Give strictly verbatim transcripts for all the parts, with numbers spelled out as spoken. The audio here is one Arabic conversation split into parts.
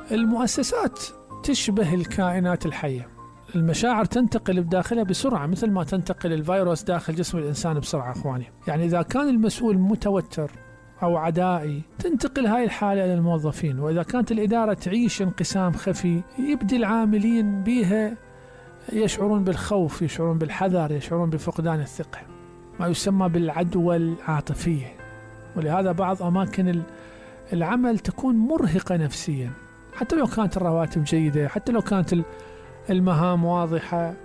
المؤسسات تشبه الكائنات الحية، المشاعر تنتقل بداخلها بسرعة مثل ما تنتقل الفيروس داخل جسم الإنسان بسرعة أخواني. يعني إذا كان المسؤول متوتر أو عدائي تنتقل هاي الحالة إلى الموظفين، وإذا كانت الإدارة تعيش انقسام خفي يبدي العاملين بها يشعرون بالخوف، يشعرون بالحذر، يشعرون بفقدان الثقة، ما يسمى بالعدوى العاطفية. ولهذا بعض أماكن العمل تكون مرهقة نفسيا حتى لو كانت الرواتب جيدة، حتى لو كانت المهام واضحة.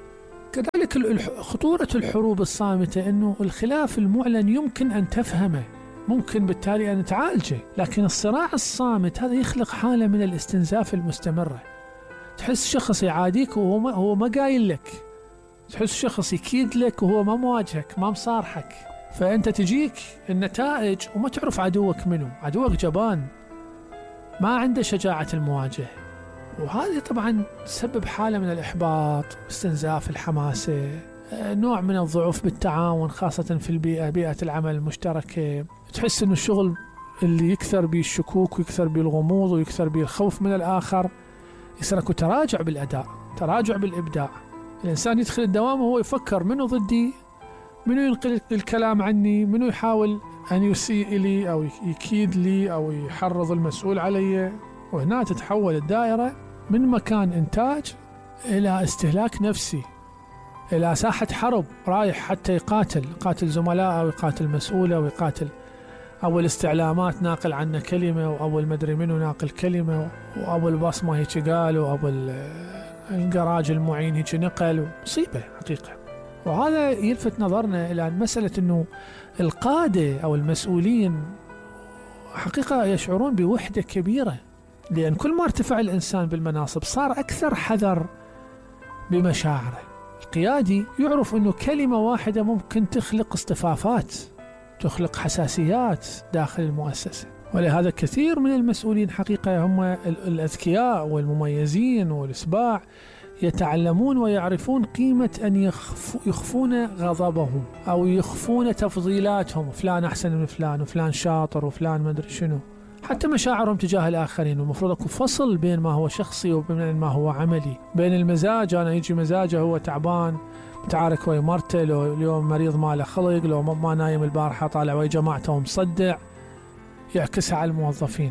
كذلك خطورة الحروب الصامتة أنه الخلاف المعلن يمكن أن تفهمه، ممكن بالتالي أن تعالجه، لكن الصراع الصامت هذا يخلق حالة من الاستنزاف المستمرة. تحس شخص يعاديك وهو ما هو ما قايل لك، تحس شخص يكيد لك وهو ما مواجهك، ما مصارحك، فأنت تجيك النتائج وما تعرف عدوك منه. عدوك جبان ما عنده شجاعة المواجهة، وهذه طبعا تسبب حالة من الإحباط واستنزاف الحماسة، نوع من الضعف بالتعاون خاصة في البيئة، بيئة العمل المشتركة. تحس أن الشغل اللي يكثر به الشكوك ويكثر به الغموض ويكثر به الخوف من الآخر يسرك تراجع بالأداء، تراجع بالإبداع. الإنسان يدخل الدوام وهو يفكر منو ضدي، منو ينقل الكلام عني، منو يحاول أن يسيء لي أو يكيد لي أو يحرض المسؤول علي. وهنا تتحول الدائرة من مكان إنتاج إلى استهلاك نفسي، إلى ساحة حرب، رايح حتى يقاتل يقاتل زملاء أو يقاتل مسؤولة أو يقاتل أول استعلامات ناقل عنه كلمة، وأول مدري منه ناقل كلمة، وأول بصمة هيك قال، وأول الجراج المعين هيك نقل. مصيبة حقيقة. وهذا يلفت نظرنا إلى مسألة أنه القادة أو المسؤولين حقيقة يشعرون بوحدة كبيرة، لأن كل ما ارتفع الإنسان بالمناصب صار أكثر حذر بمشاعره. القيادي يعرف أنه كلمة واحدة ممكن تخلق اصطفافات، تخلق حساسيات داخل المؤسسة. ولهذا كثير من المسؤولين حقيقة هم الأذكياء والمميزين والإسباع يتعلمون ويعرفون قيمة أن يخفون غضبهم أو يخفون تفضيلاتهم، فلان أحسن من فلان وفلان شاطر وفلان مدري شنو، حتى مشاعرهم تجاه الآخرين. المفروض أكون فصل بين ما هو شخصي وبين ما هو عملي، بين المزاج، أنا يجي مزاجه هو تعبان متعارك ويا مرته، لو اليوم مريض ماله خلق، لو ما نايم البارحة طالع ويا جماعته ومصدع، يعكسها على الموظفين.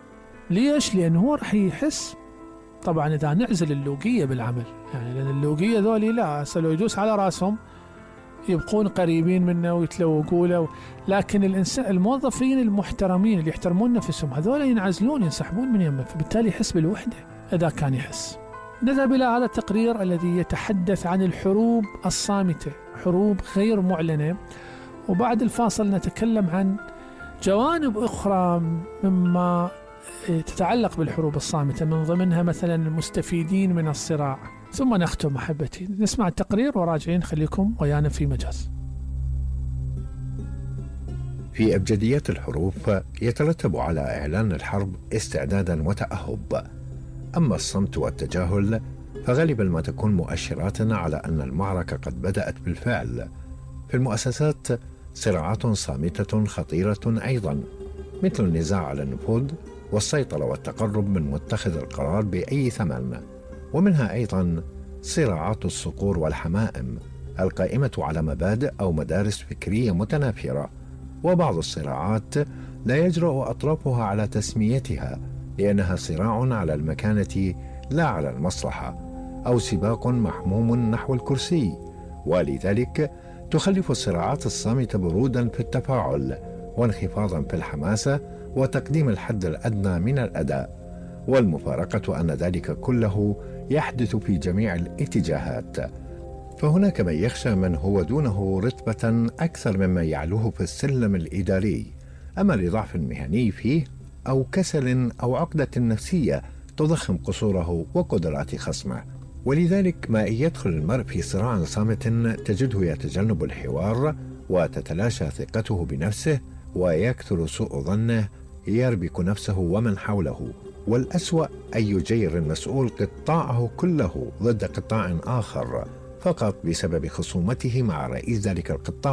ليش؟ لأنه هو رح يحس. طبعا إذا نعزل اللوقية بالعمل، يعني لأن اللوقية ذولي لا لو يدوس على راسهم يبقون قريبين منه ويتلوقوا له، لكن الإنسان الموظفين المحترمين اللي يحترمون نفسهم هذول ينعزلون، ينسحبون من يمه، فبالتالي يحس بالوحدة إذا كان يحس. نذهب إلى هذا التقرير الذي يتحدث عن الحروب الصامتة، حروب غير معلنة، وبعد الفاصل نتكلم عن جوانب أخرى مما تتعلق بالحروب الصامتة، من ضمنها مثلا المستفيدين من الصراع. ثم نختم محبتي، نسمع التقرير وراجعين، خليكم ويانا في مجاز. في أبجديات الحروب يترتب على إعلان الحرب استعدادا وتأهب، أما الصمت والتجاهل فغالبا ما تكون مؤشرات على أن المعركة قد بدأت بالفعل. في المؤسسات صراعات صامتة خطيرة أيضا، مثل النزاع على النفوذ والسيطرة والتقرب من متخذ القرار بأي ثمن، ومنها أيضا صراعات الصقور والحمائم القائمة على مبادئ أو مدارس فكرية متنافرة. وبعض الصراعات لا يجرؤ أطرافها على تسميتها لأنها صراع على المكانة لا على المصلحة، أو سباق محموم نحو الكرسي، ولذلك تخلف الصراعات الصامتة برودا في التفاعل وانخفاضا في الحماسة وتقديم الحد الأدنى من الأداء. والمفارقة أن ذلك كله يحدث في جميع الاتجاهات، فهناك من يخشى من هو دونه رتبة أكثر مما يعلوه في السلم الإداري، أما لضعف مهني فيه أو كسل أو عقدة نفسية تضخم قصوره وقدرات خصمه. ولذلك ما إن يدخل المرء في صراع صامت تجده يتجنب الحوار وتتلاشى ثقته بنفسه ويكثر سوء ظنه، يربك نفسه ومن حوله. والأسوأ أن يجير المسؤول قطاعه كله ضد قطاع آخر فقط بسبب خصومته مع رئيس ذلك القطاع،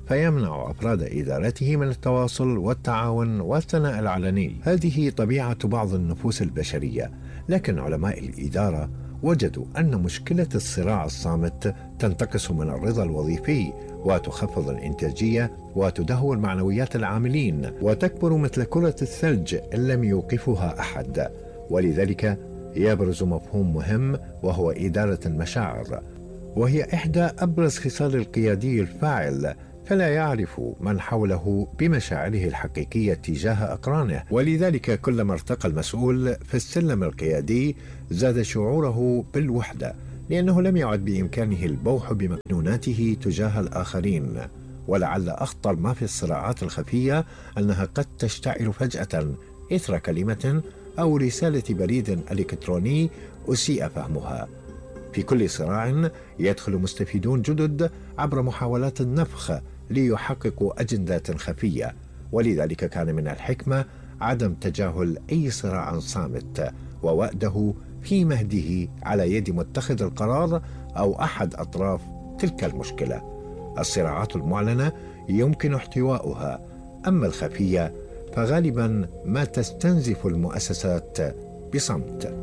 فيمنع أفراد إدارته من التواصل والتعاون والثناء العلني. هذه طبيعة بعض النفوس البشرية، لكن علماء الإدارة وجدوا أن مشكلة الصراع الصامت تنتقص من الرضا الوظيفي وتخفض الإنتاجية وتدهور معنويات العاملين وتكبر مثل كرة الثلج إن لم يوقفها أحد. ولذلك يبرز مفهوم مهم وهو إدارة المشاعر، وهي إحدى أبرز خصال القيادي الفاعل، فلا يعرف من حوله بمشاعره الحقيقية تجاه أقرانه. ولذلك كلما ارتقى المسؤول في السلم القيادي زاد شعوره بالوحدة، لأنه لم يعد بإمكانه البوح بمكنوناته تجاه الآخرين. ولعل أخطر ما في الصراعات الخفية أنها قد تشتعل فجأة إثر كلمة أو رسالة بريد إلكتروني أسيء فهمها. في كل صراع يدخل مستفيدون جدد عبر محاولات النفخ ليحققوا أجندات خفية، ولذلك كان من الحكمة عدم تجاهل أي صراع صامت ووأده في مهده على يد متخذ القرار أو أحد أطراف تلك المشكلة. الصراعات المعلنة يمكن احتوائها، أما الخفية فغالبا ما تستنزف المؤسسات بصمت.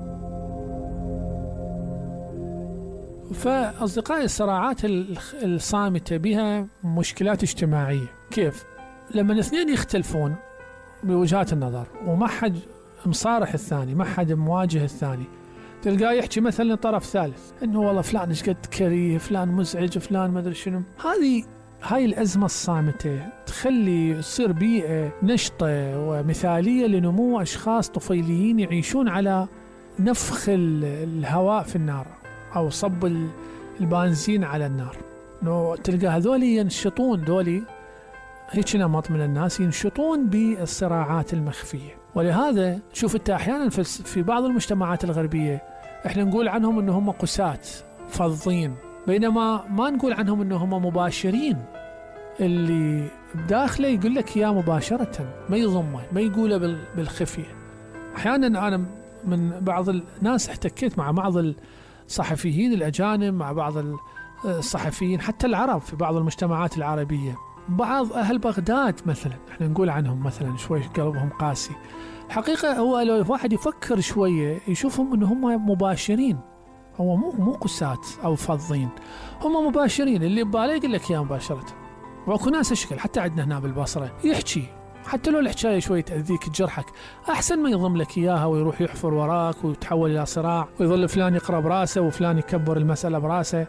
فأصدقائي، الصراعات الصامتة بها مشكلات اجتماعية. كيف؟ لما الاثنين يختلفون بوجهات النظر وما حد مصارح الثاني، ما حد مواجه الثاني، تلقاه يحكي مثلا طرف ثالث انه والله فلان ايش قد كريه، فلان مزعج، فلان ما ادري شنو. هذه هاي الأزمة الصامتة تخلي تصير بيئة نشطة ومثالية لنمو أشخاص طفيليين يعيشون على نفخ الهواء في النار أو صب البنزين على النار. إنه تلقى هذولي ينشطون، دولي هيك نمط من الناس ينشطون بالصراعات المخفية. ولهذا تشوف أنت أحيانا في بعض المجتمعات الغربية إحنا نقول عنهم أنهم قساة فظين، بينما ما نقول عنهم أنهم مباشرين. اللي بداخله يقول لك يا مباشرة، ما يضمه، ما يقوله بالخفية. أحيانا أنا من بعض الناس احتكيت مع بعض الصحفيين الأجانب، مع بعض الصحفيين حتى العرب في بعض المجتمعات العربية، بعض أهل بغداد مثلا احنا نقول عنهم مثلا شوي قلبهم قاسي. حقيقة هو لو واحد يفكر شوية يشوفهم أنهم مباشرين، هو مو مو قسات أو فظين، هم مباشرين. اللي بباله يقول لك يا مباشرة. واكو ناس اشكال حتى عندنا هنا بالبصرة يحكي حتى لو الحكاية شوي تأذيك تجرحك، أحسن ما يضم لك إياها ويروح يحفر وراك ويتحول إلى صراع ويظل فلان يقرأ براسه وفلان يكبر المسألة براسه.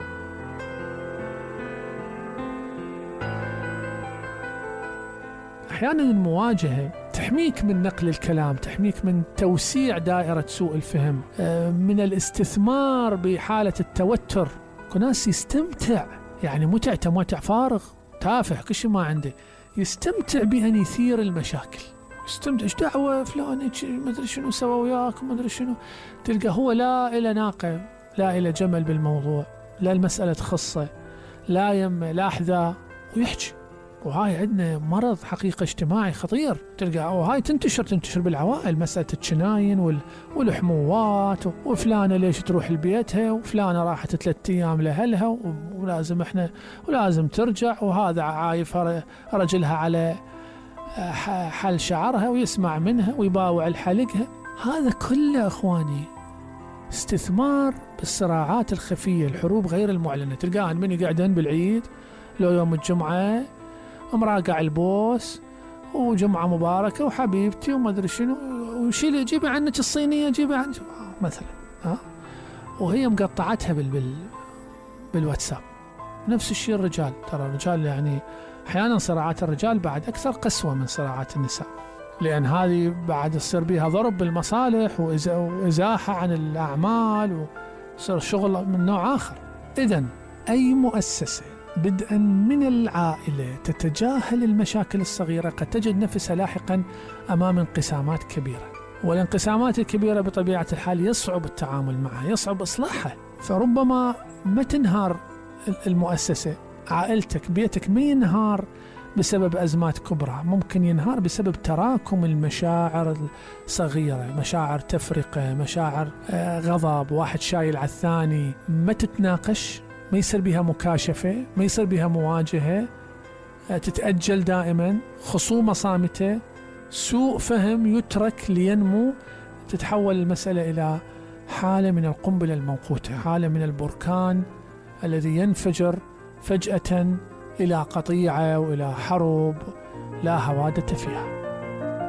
أحيانا المواجهة تحميك من نقل الكلام، تحميك من توسيع دائرة سوء الفهم، من الاستثمار بحالة التوتر. كناس يستمتع، يعني متع تمتع فارغ تافه كل شيء ما عنده، يستمتع بأن يثير المشاكل، يستمتع. ايش دعوة فلان ما ادري شنو سوى وياك ما ادري شنو. تلقى هو لا إلى ناقة لا إلى جمل بالموضوع، لا المسألة تخصه، لا يم لا أحذى ويحكي. وهاي عندنا مرض حقيقة اجتماعي خطير. تلقى وهاي تنتشر تنتشر بالعوائل، مسألة الشناين والحموات، وفلانة ليش تروح لبيتها، وفلانة راحت ثلاثة أيام لأهلها ولازم إحنا ولازم ترجع، وهذا عايف رجلها على حل شعرها ويسمع منها ويباوع الحلقها. هذا كله أخواني استثمار بالصراعات الخفية، الحروب غير المعلنة. تلقاهن من يقعدن بالعيد لو يوم الجمعة مراقع البوس وجمعة مباركة وحبيبتي وما أدري شنو، وشيل جيبي عنك الصينية جيبي عنك مثلا، ها، وهي مقطعتها بال بال بالواتساب. نفس الشيء الرجال، ترى الرجال يعني أحيانا صراعات الرجال بعد أكثر قسوة من صراعات النساء، لأن هذه بعد يصير بها ضرب بالمصالح وإزاحة عن الأعمال وصير شغل من نوع آخر. إذن أي مؤسسة بدءا من العائلة تتجاهل المشاكل الصغيرة قد تجد نفسها لاحقا أمام انقسامات كبيرة، والانقسامات الكبيرة بطبيعة الحال يصعب التعامل معها، يصعب إصلاحها. فربما ما تنهار المؤسسة، عائلتك بيتك ما ينهار بسبب أزمات كبرى، ممكن ينهار بسبب تراكم المشاعر الصغيرة، مشاعر تفرقة، مشاعر غضب، واحد شايل على الثاني، ما تتناقش، ما يصير بها مكاشفة، ما يصير بها مواجهة، تتأجل دائما، خصومة صامتة، سوء فهم يترك لينمو، تتحول المسألة إلى حالة من القنبلة الموقوتة، حالة من البركان الذي ينفجر فجأة إلى قطيعة وإلى حرب لا هوادة فيها.